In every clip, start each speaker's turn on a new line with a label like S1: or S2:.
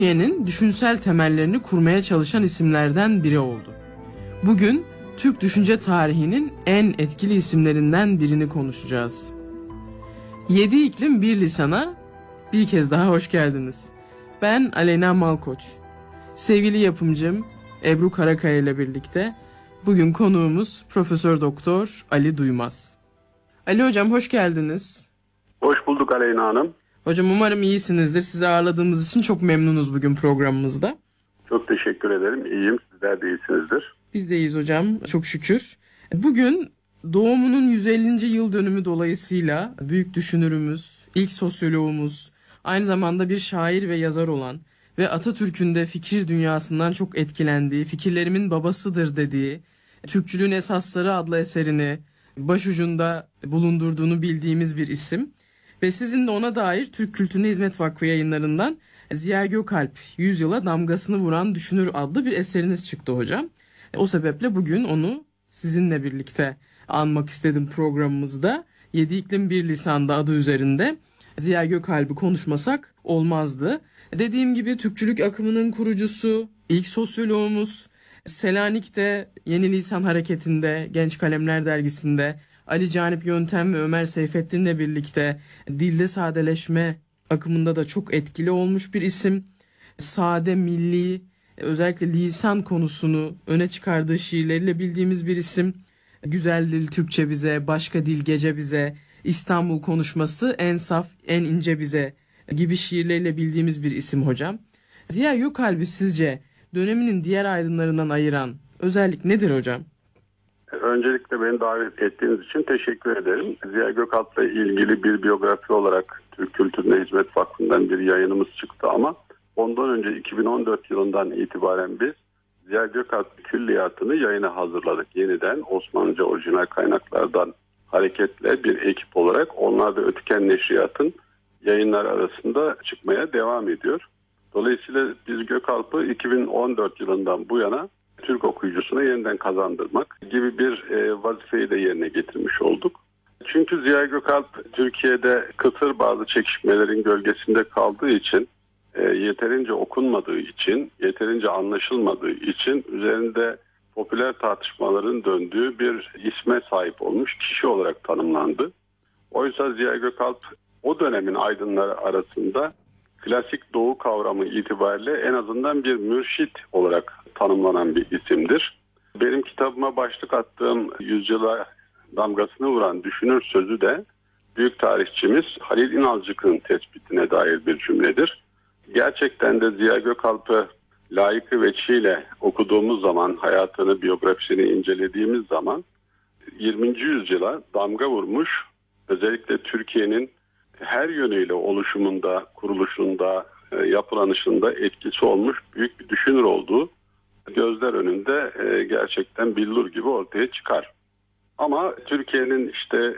S1: Türkiye'nin düşünsel temellerini kurmaya çalışan isimlerden biri oldu. Bugün Türk düşünce tarihinin en etkili isimlerinden birini konuşacağız. 7 iklim bir lisana bir kez daha hoş geldiniz. Ben Aleyna Malkoç. Sevgili yapımcım Ebru Karakaya ile birlikte bugün konuğumuz Profesör Doktor Ali Duymaz. Ali hocam hoş geldiniz.
S2: Hoş bulduk Aleyna Hanım.
S1: Hocam umarım iyisinizdir. Sizi ağırladığımız için çok memnunuz bugün programımızda.
S2: Çok teşekkür ederim. İyiyim. Sizler de iyisinizdir.
S1: Biz de iyiyiz hocam. Çok şükür. Bugün doğumunun 150. yıl dönümü dolayısıyla büyük düşünürümüz, ilk sosyoloğumuz, aynı zamanda bir şair ve yazar olan ve Atatürk'ün de fikir dünyasından çok etkilendiği, fikirlerimin babasıdır dediği, Türkçülüğün Esasları adlı eserini başucunda bulundurduğunu bildiğimiz bir isim. Ve sizin de ona dair Türk Kültürüne Hizmet Vakfı yayınlarından Ziya Gökalp, 100 yıla damgasını vuran düşünür adlı bir eseriniz çıktı hocam. O sebeple bugün onu sizinle birlikte anmak istedim programımızda. 7 iklim bir lisanda adı üzerinde Ziya Gökalp'i konuşmasak olmazdı. Dediğim gibi Türkçülük akımının kurucusu, ilk sosyoloğumuz, Selanik'te Yeni Lisan Hareketi'nde, Genç Kalemler Dergisi'nde, Ali Canip Yöntem ve Ömer Seyfettin'le birlikte dilde sadeleşme akımında da çok etkili olmuş bir isim. Sade, milli, özellikle lisan konusunu öne çıkardığı şiirleriyle bildiğimiz bir isim. Güzel dil Türkçe bize, başka dil gece bize, İstanbul konuşması en saf, en ince bize gibi şiirleriyle bildiğimiz bir isim hocam. Ziya Gökalp'i sizce döneminin diğer aydınlarından ayıran özellik nedir hocam?
S2: Öncelikle beni davet ettiğiniz için teşekkür ederim. Ziya Gökalp'la ilgili bir biyografi olarak Türk Kültürüne Hizmet Vakfı'ndan bir yayınımız çıktı ama ondan önce 2014 yılından itibaren biz Ziya Gökalp külliyatını yayına hazırladık. Yeniden Osmanlıca orijinal kaynaklardan hareketle bir ekip olarak onlar da Ötüken Neşriyat'ın yayınlar arasında çıkmaya devam ediyor. Dolayısıyla biz Gökalp'ı 2014 yılından bu yana Türk okuyucusuna yeniden kazandırmak gibi bir vazifeyi de yerine getirmiş olduk. Çünkü Ziya Gökalp Türkiye'de kıtır bazı çekişmelerin gölgesinde kaldığı için, yeterince okunmadığı için, yeterince anlaşılmadığı için üzerinde popüler tartışmaların döndüğü bir isme sahip olmuş kişi olarak tanımlandı. Oysa Ziya Gökalp o dönemin aydınları arasında klasik doğu kavramı itibariyle en azından bir mürşit olarak tanımlanan bir isimdir. Benim kitabıma başlık attığım yüzyıla damgasını vuran düşünür sözü de büyük tarihçimiz Halil İnalcık'ın tespitine dair bir cümledir. Gerçekten de Ziya Gökalp'ı layıkı veçhiyle okuduğumuz zaman, hayatını, biyografisini incelediğimiz zaman 20. yüzyıla damga vurmuş, özellikle Türkiye'nin her yönüyle oluşumunda, kuruluşunda, yapılanışında etkisi olmuş büyük bir düşünür olduğu gözler önünde gerçekten billur gibi ortaya çıkar. Ama Türkiye'nin işte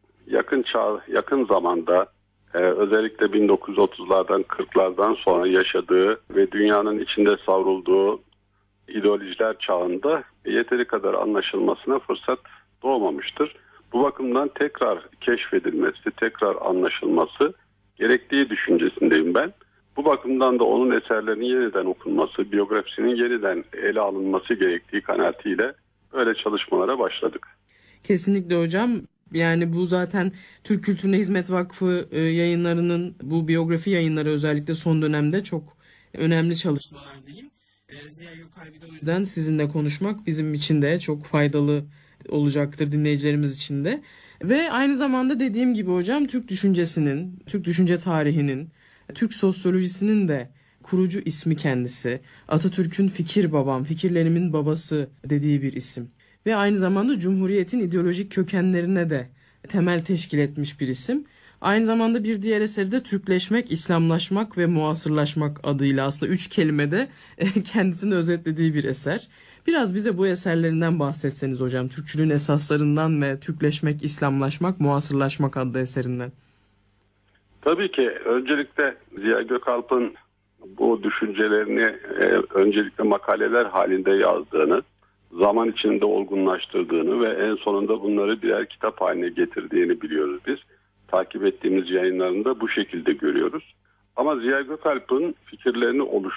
S2: yakın zamanda özellikle 1930'lardan 40'lardan sonra yaşadığı ve dünyanın içinde savrulduğu ideolojiler çağında yeteri kadar anlaşılmasına fırsat doğmamıştır. Bu bakımdan tekrar keşfedilmesi, tekrar anlaşılması gerektiği düşüncesindeyim ben. Bu bakımdan da onun eserlerinin yeniden okunması, biyografisinin yeniden ele alınması gerektiği kanaatiyle böyle çalışmalara başladık.
S1: Kesinlikle hocam. Yani bu zaten Türk Kültürüne Hizmet Vakfı yayınlarının bu biyografi yayınları özellikle son dönemde çok önemli çalışmalar diyeyim. Ziya Gökalp'i de o yüzden sizinle konuşmak bizim için de çok faydalı olacaktır, dinleyicilerimiz için de. Ve aynı zamanda dediğim gibi hocam Türk düşüncesinin, Türk düşünce tarihinin, Türk sosyolojisinin de kurucu ismi kendisi. Atatürk'ün fikir babam, fikirlerimin babası dediği bir isim. Ve aynı zamanda Cumhuriyet'in ideolojik kökenlerine de temel teşkil etmiş bir isim. Aynı zamanda bir diğer eseri de Türkleşmek, İslamlaşmak ve Muasırlaşmak adıyla aslında 3 kelimede kendisini özetlediği bir eser. Biraz bize bu eserlerinden bahsetseniz hocam. Türkçülüğün esaslarından ve Türkleşmek, İslamlaşmak, Muasırlaşmak adlı eserinden.
S2: Tabii ki öncelikle Ziya Gökalp'ın bu düşüncelerini öncelikle makaleler halinde yazdığını, zaman içinde olgunlaştırdığını ve en sonunda bunları birer kitap haline getirdiğini biliyoruz biz. Takip ettiğimiz yayınlarında bu şekilde görüyoruz. Ama Ziya Gökalp'in fikirlerini